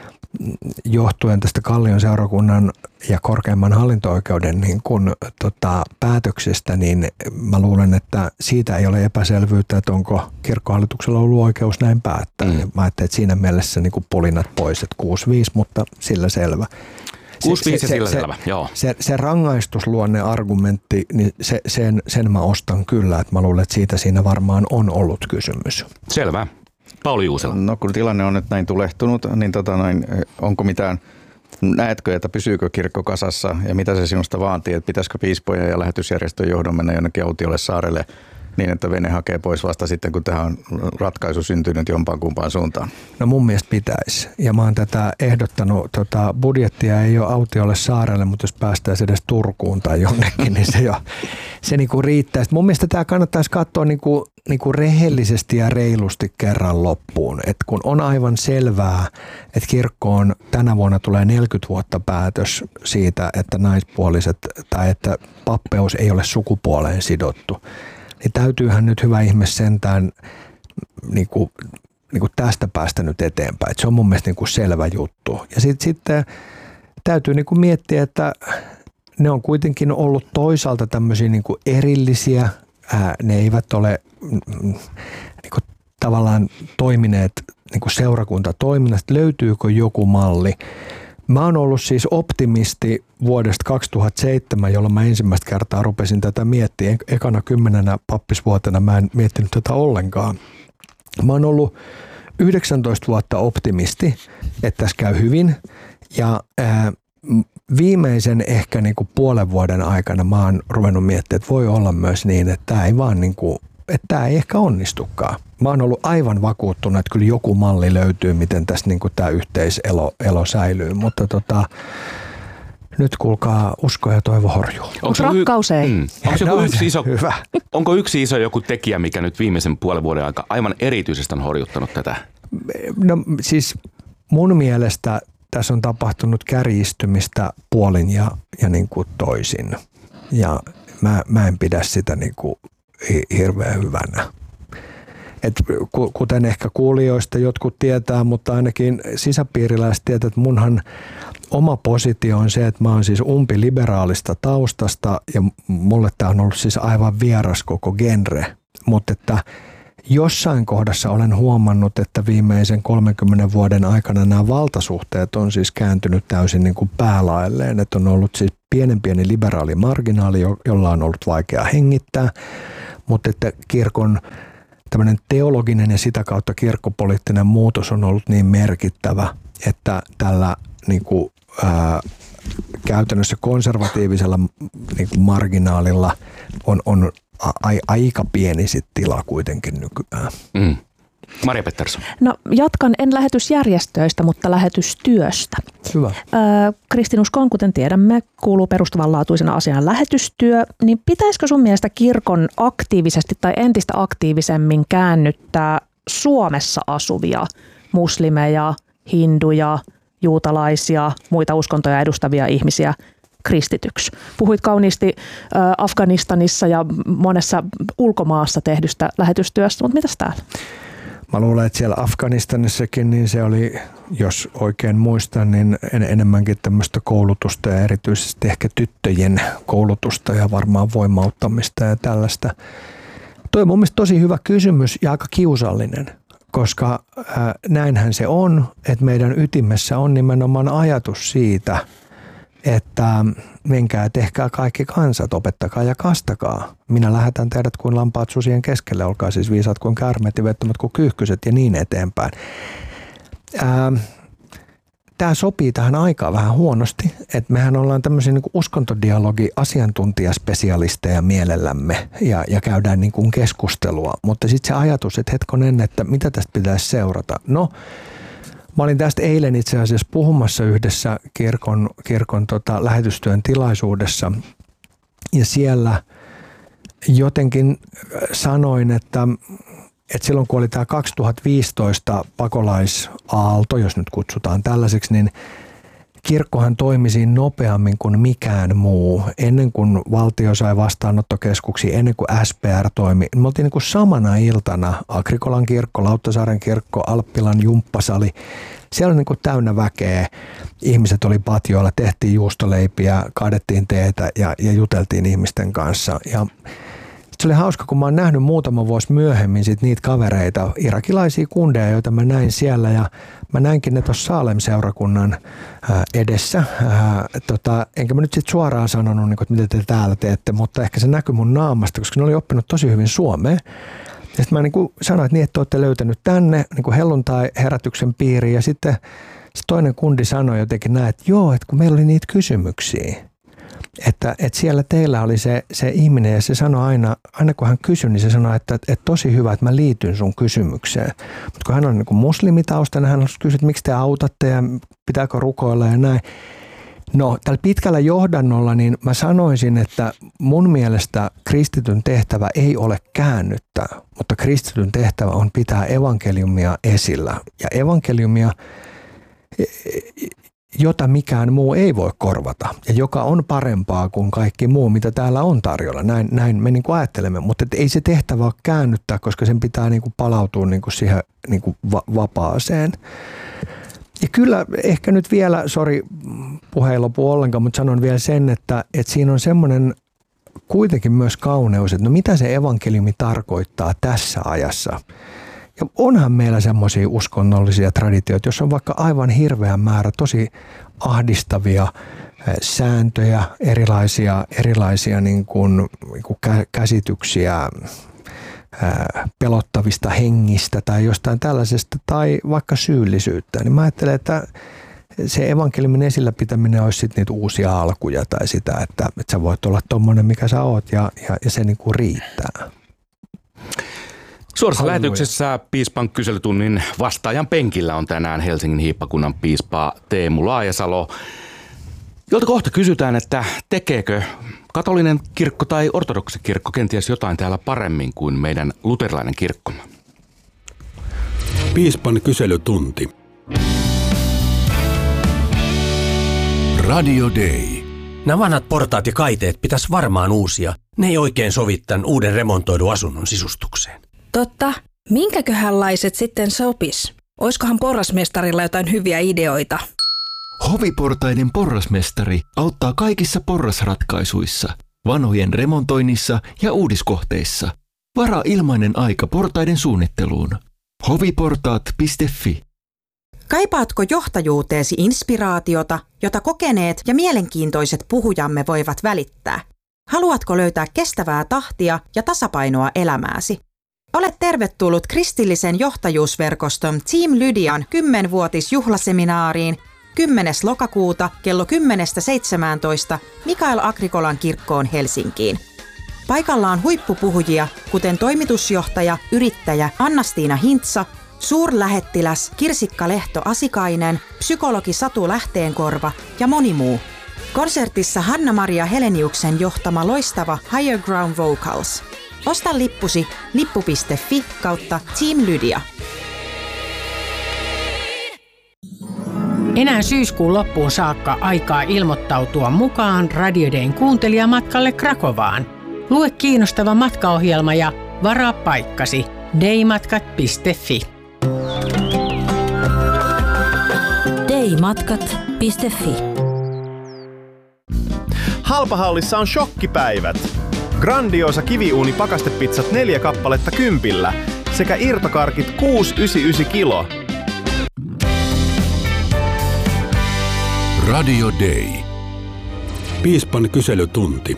johtuen tästä Kallion seurakunnan ja korkeimman hallinto-oikeuden niin kun, päätöksestä, niin mä luulen, että siitä ei ole epäselvyyttä, että onko kirkkohallituksella ollut oikeus näin päättää. Mä ajattelin, että siinä mielessä niin pulinat pois, että 6-5, mutta sillä selvä. 6-5 ja sillä selvä, joo. Se rangaistusluonne argumentti, niin sen mä ostan kyllä, että mä luulen, että siitä siinä varmaan on ollut kysymys. Selvä. Pauli Juusela. No kun tilanne on nyt näin tulehtunut, niin onko mitään, näetkö, että pysyykö kirkko kasassa ja mitä se sinusta vaatii, että pitäisikö piispojen ja lähetysjärjestön johdon mennä jonnekin autiolle saarelle niin, että vene hakee pois vasta sitten, kun tähän on ratkaisu syntynyt jompaan kumpaan suuntaan? No mun mielestä pitäisi. Ja mä oon tätä ehdottanut, budjettia ei ole autiolle saarelle, mutta jos päästäisiin edes Turkuun tai jonnekin, niin se niinku riittää. Sitten mun mielestä tämä kannattaisi katsoa niinku rehellisesti ja reilusti kerran loppuun. Et kun on aivan selvää, että kirkkoon tänä vuonna tulee 40 vuotta päätös siitä, että naispuoliset tai että pappeus ei ole sukupuoleen sidottu, niin täytyyhän nyt hyvä ihme sentään niinku tästä päästä nyt eteenpäin. Et se on mun mielestä niinku selvä juttu. Ja sitten täytyy niinku miettiä, että ne on kuitenkin ollut toisaalta tämmöisiä niinku erillisiä. Ne eivät ole niinku tavallaan toimineet niinku seurakuntatoiminnasta. Löytyykö joku malli? Mä oon ollut siis optimisti vuodesta 2007, jolloin mä ensimmäistä kertaa rupesin tätä miettimään. Ekana 10 pappisvuotena mä en miettinyt tätä ollenkaan. Mä oon ollut 19 vuotta optimisti, että tässä käy hyvin. Ja viimeisen ehkä niin kuin puolen vuoden aikana mä oon ruvennut miettimään, että voi olla myös niin, että tämä ei vaan niin kuin, että tämä ei ehkä onnistukaan. Mä oon ollut aivan vakuuttunut, että kyllä joku malli löytyy, miten tässä niin kuin tämä yhteiselo säilyy, mutta nyt kuulkaa usko ja toivo horjuu. Rakkaus ei. Onko yksi iso joku tekijä, mikä nyt viimeisen puolen vuoden aika aivan erityisesti on horjuttanut tätä? No siis mun mielestä tässä on tapahtunut kärjistymistä puolin ja niin kuin toisin. Ja mä en pidä sitä niin kuin hirveän hyvänä. Kuten ehkä kuulijoista jotkut tietää, mutta ainakin sisäpiiriläiset tietää, että munhan oma positio on se, että mä oon siis umpiliberaalista taustasta ja mulle tää on ollut siis aivan vieras koko genre. Mutta että jossain kohdassa olen huomannut, että viimeisen 30 vuoden aikana nämä valtasuhteet on siis kääntynyt täysin niin kuin päälaelleen. Että on ollut siis pieni liberaali marginaali, jolla on ollut vaikea hengittää, mutta että kirkon tämmöinen teologinen ja sitä kautta kirkkopoliittinen muutos on ollut niin merkittävä, että tällä niin kuin, käytännössä konservatiivisella niin kuin marginaalilla on aika pieni sit tila kuitenkin nykyään. Maria Pettersson. No jatkan en lähetysjärjestöistä, mutta lähetystyöstä. Hyvä. Kristinuskoon, kuten tiedämme, kuuluu perustavanlaatuisena asiaan lähetystyö. Niin pitäisikö sun mielestä kirkon aktiivisesti tai entistä aktiivisemmin käännyttää Suomessa asuvia muslimeja, hinduja, juutalaisia, muita uskontoja edustavia ihmisiä kristityksi? Puhuit kauniisti Afganistanissa ja monessa ulkomaassa tehdystä lähetystyöstä, mutta mitäs täällä? Mä luulen, että siellä Afganistanissakin niin se oli, jos oikein muistan, niin enemmänkin tämmöistä koulutusta ja erityisesti ehkä tyttöjen koulutusta ja varmaan voimauttamista ja tällaista. Toi on mun mielestä tosi hyvä kysymys ja aika kiusallinen, koska näinhän se on, että meidän ytimessä on nimenomaan ajatus siitä, että menkää tehkää kaikki kansat, opettakaa ja kastakaa. Minä lähetän teidät kuin lampaat susien keskelle, olkaa siis viisaat kuin käärmeet ja vettömät kuin kyyhkyset ja niin eteenpäin. Tämä sopii tähän aikaan vähän huonosti, että mehän ollaan tämmöisiä niin kuin uskontodialogi-asiantuntijaspesialisteja mielellämme ja käydään niin kuin keskustelua, mutta sitten se ajatus, että hetkonen, että mitä tästä pitäisi seurata. No, mä olin tästä eilen itse asiassa puhumassa yhdessä kirkon lähetystyön tilaisuudessa ja siellä jotenkin sanoin, että silloin kun oli tämä 2015 pakolaisaalto, jos nyt kutsutaan tällaiseksi, niin kirkkohan toimi siinä nopeammin kuin mikään muu. Ennen kuin valtio sai vastaanottokeskuksia, ennen kuin SPR toimi. Me oltiin niin kuin samana iltana Agrikolan kirkko, Lauttasaaren kirkko, Alppilan jumppasali. Siellä oli niin kuin täynnä väkeä. Ihmiset oli patjoilla, tehtiin juustoleipiä, kaadettiin teetä ja juteltiin ihmisten kanssa. Ja se oli hauska, kun mä oon nähnyt muutama vuosi myöhemmin sit niitä kavereita, irakilaisia kundeja, joita mä näin siellä ja mä näinkin ne tuossa Saalem-seurakunnan edessä. Enkä mä nyt sit suoraan sanonut, että mitä te täällä teette, mutta ehkä se näkyi mun naamasta, koska ne oli oppinut tosi hyvin suomea. Ja sitten mä sanoin, että niin, että olette löytänyt tänne helluntai-herätyksen piiriin ja sitten se toinen kundi sanoi jotenkin näin, että joo, että kun meillä oli niitä kysymyksiä. Että siellä teillä oli se ihminen ja se sanoi aina kun hän kysyi, niin se sanoi, että tosi hyvä, että mä liityn sun kysymykseen. Mutta kun hän on niin kuin muslimitaustainen, hän kysyi, että miksi te autatte ja pitääkö rukoilla ja näin. No tällä pitkällä johdannolla niin mä sanoisin, että mun mielestä kristityn tehtävä ei ole käännyttää, mutta kristityn tehtävä on pitää evankeliumia esillä. Ja evankeliumia, jota mikään muu ei voi korvata ja joka on parempaa kuin kaikki muu, mitä täällä on tarjolla. Näin me niin kuin ajattelemme, mutta ei se tehtävä ole käännyttää, koska sen pitää niin kuin palautua niin kuin siihen niin kuin vapaaseen. Ja kyllä ehkä nyt vielä, puhe ei lopu ollenkaan, mutta sanon vielä sen, että siinä on semmoinen kuitenkin myös kauneus, että no mitä se evankeliumi tarkoittaa tässä ajassa. Ja onhan meillä semmoisia uskonnollisia traditioita, jos on vaikka aivan hirveä määrä tosi ahdistavia sääntöjä, erilaisia niin kuin käsityksiä pelottavista hengistä tai jostain tällaisesta tai vaikka syyllisyyttä. Niin mä ajattelen, että se evankeliumin esillä pitäminen olisi sitten niitä uusia alkuja tai sitä, että sä voit olla tommonen mikä sä oot ja se niin kuin riittää. Suorassa lähetyksessä piispan kyselytunnin vastaajan penkillä on tänään Helsingin hiippakunnan piispa Teemu Laajasalo. jolta kohta kysytään, että tekeekö katolinen kirkko tai ortodoksi kirkko kenties jotain täällä paremmin kuin meidän luterilainen kirkko. Piispan kyselytunti. Radio Day. Nämä vanhat portaat ja kaiteet pitäisi varmaan uusia. Ne ei oikein sovi tämän uuden remontoidun asunnon sisustukseen. Totta. Minkäköhänlaiset sitten sopis? Oiskohan porrasmestarilla jotain hyviä ideoita? Hoviportaiden porrasmestari auttaa kaikissa porrasratkaisuissa, vanhojen remontoinnissa ja uudiskohteissa. Varaa ilmainen aika portaiden suunnitteluun. hoviportaat.fi. Kaipaatko johtajuuteesi inspiraatiota, jota kokeneet ja mielenkiintoiset puhujamme voivat välittää? Haluatko löytää kestävää tahtia ja tasapainoa elämääsi? Olet tervetullut kristillisen johtajuusverkoston Team Lydian 10-vuotisjuhlaseminaariin 10. lokakuuta kello 10-17 Mikael Agrikolan kirkkoon Helsinkiin. Paikalla on huippupuhujia, kuten toimitusjohtaja, yrittäjä Anna-Stiina Hintsa, suurlähettiläs Kirsikka Lehto-Asikainen, psykologi Satu Lähteenkorva ja moni muu. Konsertissa Hanna-Maria Heleniuksen johtama loistava Higher Ground Vocals. Osta lippusi lippu.fi/Team Lydia. Enää syyskuun loppuun saakka aikaa ilmoittautua mukaan Radio Dayn kuuntelijamatkalle Krakovaan. Lue kiinnostava matkaohjelma ja varaa paikkasi daymatkat.fi. daymatkat.fi. Halpahallissa on shokkipäivät. Grandiosa kiviuuni pakastepizzat 4 kappaletta 10 sekä irtokarkit 6,99 kilo. Radio Day. Piispan kyselytunti.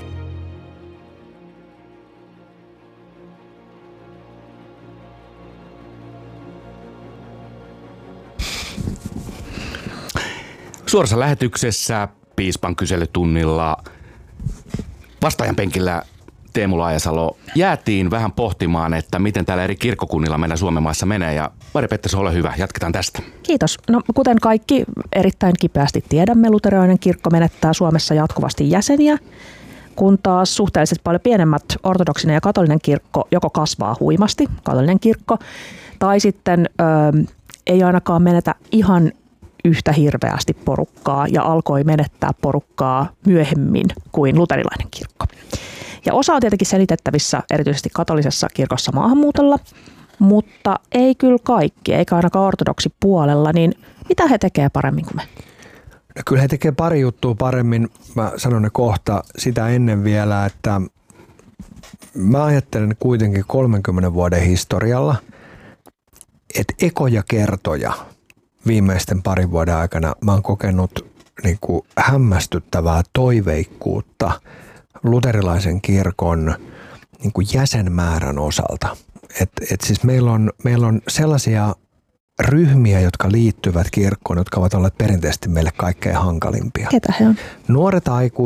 Suorassa lähetyksessä Piispan kyselytunnilla vastaajan penkillä Teemu Laajasalo jäätiin vähän pohtimaan, että miten täällä eri kirkkokunnilla meidän Suomen maassa menee. Ja Mari Pettersson, ole hyvä, jatketaan tästä. Kiitos. No, kuten kaikki erittäin kipeästi tiedämme, luterilainen kirkko menettää Suomessa jatkuvasti jäseniä, kun taas suhteellisesti paljon pienemmät ortodoksinen ja katolinen kirkko joko kasvaa huimasti, katolinen kirkko, tai sitten ei ainakaan menetä ihan yhtä hirveästi porukkaa ja alkoi menettää porukkaa myöhemmin kuin luterilainen kirkko. Ja osa on tietenkin selitettävissä erityisesti katolisessa kirkossa maahanmuutolla, mutta ei kyllä kaikki, eikä ainakaan ortodoksi puolella, niin mitä he tekevät paremmin kuin me? No kyllä he tekevät pari juttua paremmin, mä sanon ne kohta sitä ennen vielä, että mä ajattelen kuitenkin 30 vuoden historialla, että ekoja kertoja viimeisten parin vuoden aikana mä oon kokenut niin kuin hämmästyttävää toiveikkuutta luterilaisen kirkon niin kuin jäsenmäärän osalta. Et siis meillä on sellaisia ryhmiä, jotka liittyvät kirkkoon, jotka ovat olleet perinteisesti meille kaikkein hankalimpia. Ketä he on? Nuoret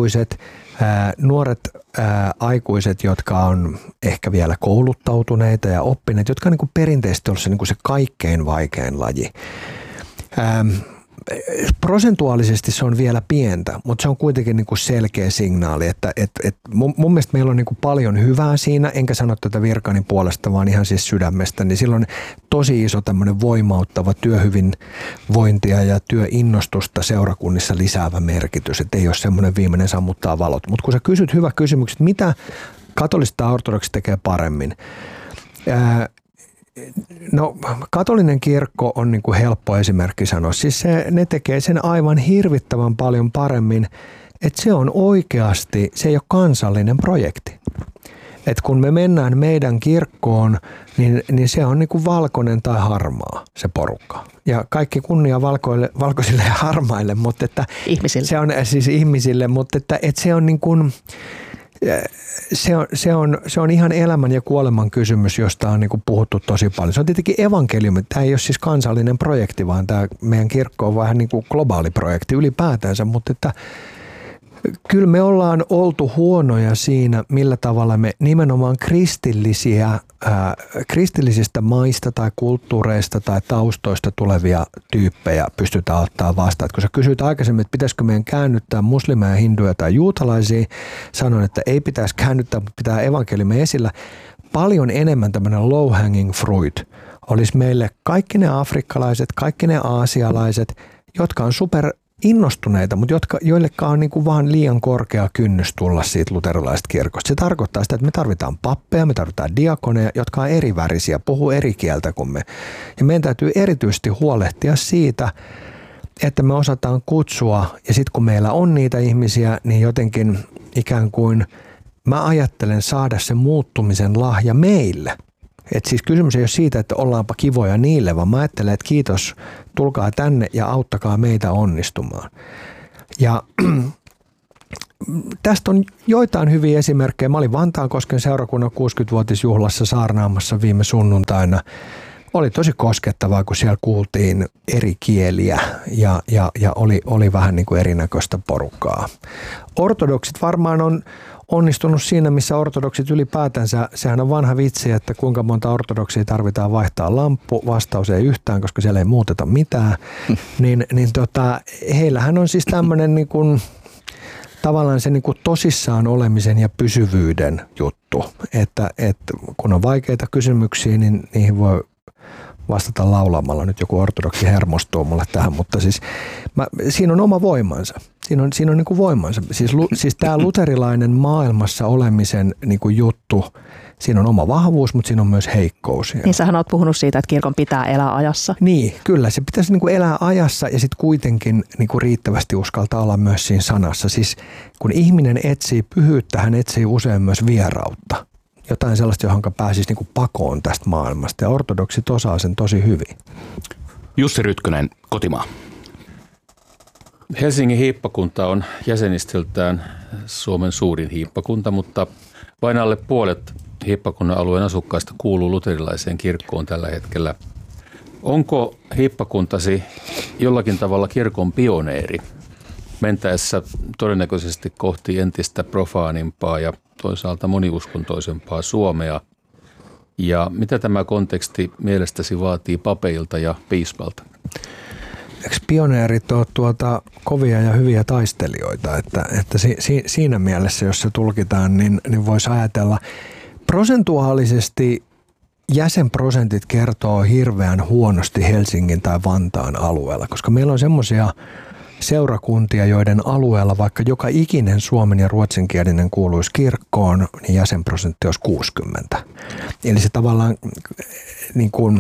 aikuiset, jotka on ehkä vielä kouluttautuneita ja oppineet, jotka on niin kuin perinteisesti ollut se kaikkein vaikein laji. Prosentuaalisesti se on vielä pientä, mutta se on kuitenkin niin kuin selkeä signaali, että mun mielestä meillä on niin kuin paljon hyvää siinä, enkä sano tätä virkani puolesta, vaan ihan siis sydämestä, niin silloin tosi iso tämmöinen voimauttava työhyvinvointia ja työinnostusta seurakunnissa lisäävä merkitys, että ei ole semmoinen viimeinen sammuttaa valot. Mutta kun sä kysyt hyvä kysymys, että mitä katoliset tai ortodokset tekee paremmin? No, katolinen kirkko on niin kuin helppo esimerkki sanoa. Siis ne tekee sen aivan hirvittävän paljon paremmin, että se on oikeasti, se ei ole kansallinen projekti. Että kun me mennään meidän kirkkoon, niin se on niin kuin valkoinen tai harmaa se porukka. Ja kaikki kunnia valkoisille ja harmaille, mutta että ihmisille. Se on siis ihmisille, mutta että se on niin kuin Se on ihan elämän ja kuoleman kysymys, josta on niin kuin puhuttu tosi paljon. Se on tietenkin evankeliumi. Tämä ei ole siis kansallinen projekti, vaan tämä meidän kirkko on vähän niin kuin globaali projekti ylipäätänsä, mutta että Kyllä me ollaan oltu huonoja siinä, millä tavalla me nimenomaan kristillisistä maista tai kulttuureista tai taustoista tulevia tyyppejä pystytään ottaa vastaan. Kun sä kysyit aikaisemmin, että pitäisikö meidän käännyttää muslimeja, hinduja tai juutalaisia, sanoin, että ei pitäisi käännyttää, mutta pitää evankeliumi esillä. Paljon enemmän tämmöinen low hanging fruit olisi meille kaikki ne afrikkalaiset, kaikki ne aasialaiset, jotka on super innostuneita, mutta joillekaan on niin kuin vaan liian korkea kynnys tulla siitä luterilaisesta kirkosta. Se tarkoittaa sitä, että me tarvitaan pappeja, me tarvitaan diakoneja, jotka on erivärisiä, puhuu eri kieltä kuin me. Ja meidän täytyy erityisesti huolehtia siitä, että me osataan kutsua, ja sitten kun meillä on niitä ihmisiä, niin jotenkin ikään kuin mä ajattelen saada sen muuttumisen lahja meille. Et siis kysymys ei ole siitä, että ollaanpa kivoja niille, vaan mä ajattelen, että kiitos, tulkaa tänne ja auttakaa meitä onnistumaan. Ja tästä on joitain hyviä esimerkkejä. Mä olin Vantaankosken seurakunnan 60-vuotisjuhlassa saarnaamassa viime sunnuntaina. Oli tosi koskettavaa, kun siellä kuultiin eri kieliä ja oli vähän niin kuin erinäköistä porukkaa. Ortodoksit varmaan on onnistunut siinä, missä ortodoksit ylipäätänsä, sehän on vanha vitsi, että kuinka monta ortodoksia tarvitaan vaihtaa lamppu, vastaus ei yhtään, koska siellä ei muuteta mitään, heillähän on siis tämmöinen niin kuin, tavallaan se niin kuin tosissaan olemisen ja pysyvyyden juttu, että kun on vaikeita kysymyksiä, niin niihin voi vastata laulamalla. Nyt joku ortodoksi hermostuu mulle tähän, mutta siis siinä on oma voimansa. Siinä on niin kuin voimansa. Siis tämä luterilainen maailmassa olemisen niin kuin juttu, siinä on oma vahvuus, mutta siinä on myös heikkous. Niin sähän oot puhunut siitä, että kirkon pitää elää ajassa. Niin, kyllä. Se pitäisi niin kuin elää ajassa ja sitten kuitenkin niin kuin riittävästi uskaltaa olla myös siinä sanassa. Siis kun ihminen etsii pyhyyttä, hän etsii usein myös vierautta. Jotain sellaista, johon pääsisi niin kuin pakoon tästä maailmasta. Ja ortodoksit osaa sen tosi hyvin. Jussi Rytkönen, kotimaa. Helsingin hiippakunta on jäsenistöltään Suomen suurin hiippakunta, mutta vain alle puolet hiippakunnan alueen asukkaista kuuluu luterilaiseen kirkkoon tällä hetkellä. Onko hiippakuntasi jollakin tavalla kirkon pioneeri mentäessä todennäköisesti kohti entistä profaanimpaa ja toisaalta moniuskontoisempaa Suomea? Ja mitä tämä konteksti mielestäsi vaatii papeilta ja piispalta? Eikö pioneerit ole kovia ja hyviä taistelijoita, että siinä mielessä, jos se tulkitaan, niin voisi ajatella. Prosentuaalisesti jäsenprosentit kertoo hirveän huonosti Helsingin tai Vantaan alueella, koska meillä on semmoisia seurakuntia, joiden alueella vaikka joka ikinen suomen- ja ruotsinkielinen kuuluisi kirkkoon, niin jäsenprosentti olisi 60. Eli se tavallaan niin kuin,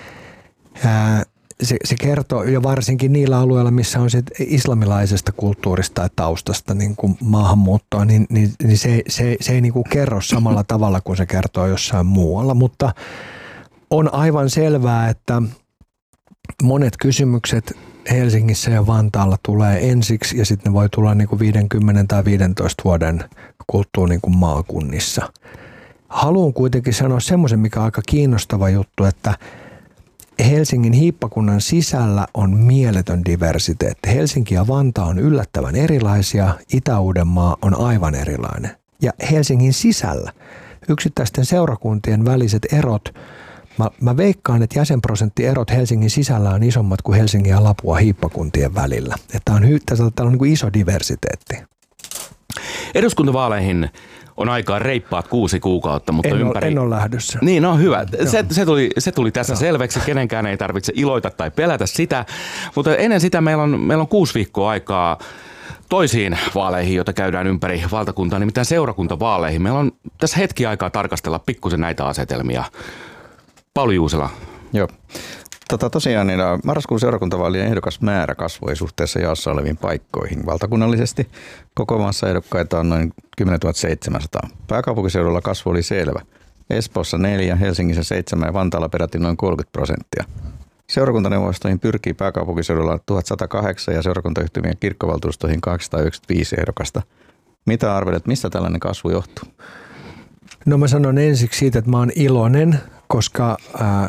se kertoo, ja varsinkin niillä alueilla, missä on sit islamilaisesta kulttuurista tai taustasta niin kuin maahanmuuttoa, niin se ei niin kuin kerro samalla tavalla kuin se kertoo jossain muualla, mutta on aivan selvää, että monet kysymykset Helsingissä ja Vantaalla tulee ensiksi ja sitten ne voi tulla niin kuin 50 tai 15 vuoden kulttuun niin kuin maakunnissa. Haluan kuitenkin sanoa semmoisen, mikä on aika kiinnostava juttu, että Helsingin hiippakunnan sisällä on mieletön diversiteetti. Helsinki ja Vantaa on yllättävän erilaisia, Itä-Uudenmaa on aivan erilainen. Ja Helsingin sisällä yksittäisten seurakuntien väliset erot, mä veikkaan, että jäsenprosenttierot Helsingin sisällä on isommat kuin Helsingin ja Lapua hiippakuntien välillä. Että täällä on niin kuin iso diversiteetti. Eduskuntavaaleihin on aikaa reippaat 6 kuukautta, mutta en ole lähdössä. Niin, no hyvä. Se tuli tässä selväksi. Kenenkään ei tarvitse iloita tai pelätä sitä. Mutta ennen sitä meillä on 6 viikkoa aikaa toisiin vaaleihin, joita käydään ympäri valtakuntaa, nimittäin seurakuntavaaleihin. Meillä on tässä hetki aikaa tarkastella pikkusen näitä asetelmia. Pauli Juusela. Joo. Tosiaan niin marraskuun seurakuntavaalien ehdokasmäärä kasvoi suhteessa jaossa oleviin paikkoihin. Valtakunnallisesti koko maassa ehdokkaita on noin 10 700. Pääkaupunkiseudulla kasvu oli selvä. Espoossa 4, Helsingissä 7 ja Vantaalla peräti noin 30%. Seurakuntaneuvostoihin pyrkii pääkaupunkiseudulla 1108 ja seurakuntayhtymien kirkkovaltuustoihin 295 ehdokasta. Mitä arvelet, mistä tällainen kasvu johtuu? No mä sanon ensiksi siitä, että mä oon iloinen, koska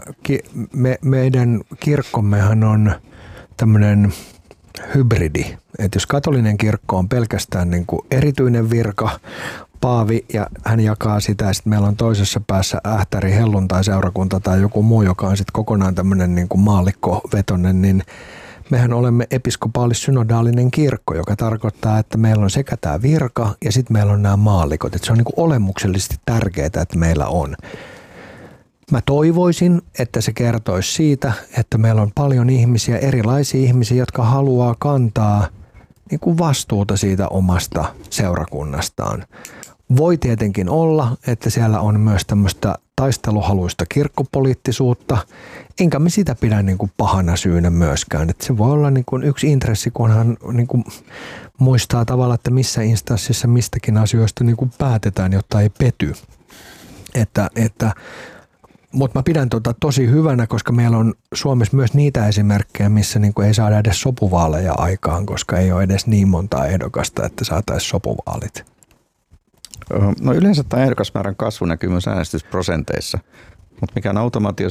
meidän kirkkommehan on tämmöinen hybridi, Että jos katolinen kirkko on pelkästään niin kuin erityinen virka, paavi, ja hän jakaa sitä, ja sitten meillä on toisessa päässä ähtäri, helluntai-seurakunta tai joku muu, joka on sitten kokonaan tämmöinen niin kuin maallikkovetonen, niin mehän olemme episkopaalis-synodaalinen kirkko, joka tarkoittaa, että meillä on sekä tämä virka ja sitten meillä on nämä maallikot. Että se on niin kuin olemuksellisesti tärkeää, että meillä on. Mä toivoisin, että se kertoisi siitä, että meillä on paljon ihmisiä, erilaisia ihmisiä, jotka haluaa kantaa niin kuin vastuuta siitä omasta seurakunnastaan. Voi tietenkin olla, että siellä on myös tämmöistä taisteluhaluista kirkkopoliittisuutta, enkä me sitä pidä niin kuin pahana syynä myöskään. Että se voi olla niin kuin yksi intressi, kunhan niin kuin muistaa tavallaan, että missä instanssissa mistäkin asioista niin kuin päätetään, jotta ei pety. Mutta mä pidän tosi hyvänä, koska meillä on Suomessa myös niitä esimerkkejä, missä niin kuin ei saada edes sopuvaaleja aikaan, koska ei ole edes niin montaa ehdokasta, että saataisiin sopuvaalit. No yleensä tämä ehdokasmäärän kasvu näkyy myös äänestysprosenteissa, mutta mikään automaatio